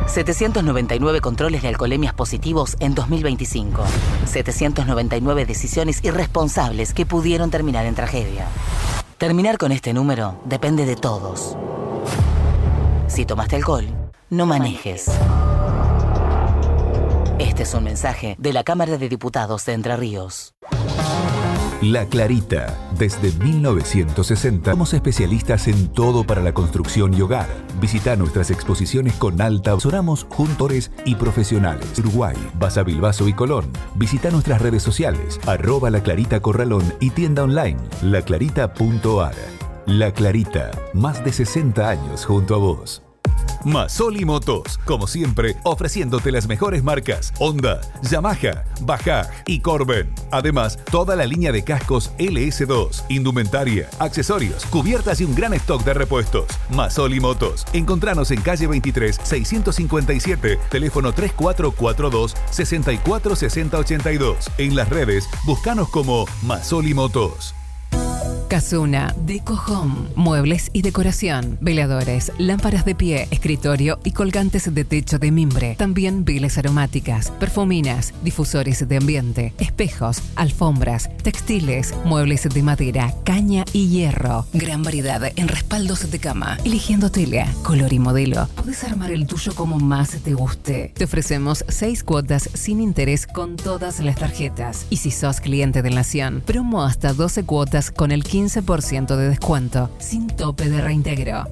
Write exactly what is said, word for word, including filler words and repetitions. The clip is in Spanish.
setecientos noventa y nueve controles de alcoholemias positivos en dos mil veinticinco. setecientos noventa y nueve decisiones irresponsables que pudieron terminar en tragedia. Terminar con este número depende de todos. Si tomaste alcohol, no manejes. Este es un mensaje de la Cámara de Diputados de Entre Ríos. La Clarita. Desde mil novecientos sesenta somos especialistas en todo para la construcción y hogar. Visita nuestras exposiciones con alta. Asesoramos juntores y profesionales. Uruguay, Baza Bilbaso y Colón. Visita nuestras redes sociales, arroba La Clarita Corralón y tienda online, la clarita punto ar. La Clarita, más de sesenta años junto a vos. Masoli Motos, como siempre, ofreciéndote las mejores marcas Honda, Yamaha, Bajaj y Corben. Además, toda la línea de cascos L S dos, indumentaria, accesorios, cubiertas y un gran stock de repuestos. Masoli Motos. Encontranos en calle veintitrés, seiscientos cincuenta y siete, teléfono tres cuatro cuatro dos, seis cuatro seis cero ocho dos. En las redes, búscanos como Masoli Motos. Casuna, Deco Home, muebles y decoración, veladores, lámparas de pie, escritorio y colgantes de techo de mimbre. También velas aromáticas, perfuminas, difusores de ambiente, espejos, alfombras, textiles, muebles de madera, caña y hierro. Gran variedad en respaldos de cama. Eligiendo tela, color y modelo, puedes armar el tuyo como más te guste. Te ofrecemos seis cuotas sin interés con todas las tarjetas. Y si sos cliente de Nación, promo hasta doce cuotas con el quince por ciento de descuento, sin tope de reintegro.